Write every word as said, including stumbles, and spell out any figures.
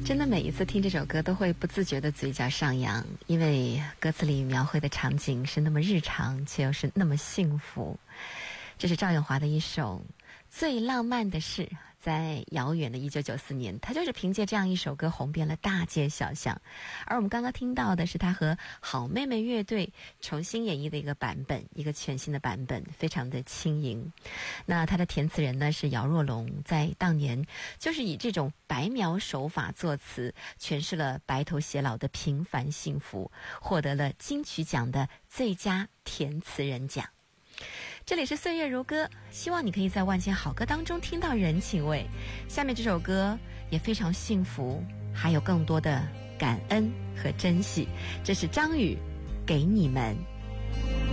真的每一次听这首歌都会不自觉的嘴角上扬，因为歌词里描绘的场景是那么日常，却又是那么幸福。这是赵咏华的一首最浪漫的事，在遥远的一九九四年，他就是凭借这样一首歌红遍了大街小巷。而我们刚刚听到的是他和好妹妹乐队重新演绎的一个版本，一个全新的版本，非常的轻盈。那他的填词人呢是姚若龙，在当年就是以这种白描手法作词，诠释了白头偕老的平凡幸福，获得了金曲奖的最佳填词人奖。这里是岁月如歌，希望你可以在万千好歌当中听到人情味。下面这首歌也非常幸福，还有更多的感恩和珍惜。这是张宇，给你们。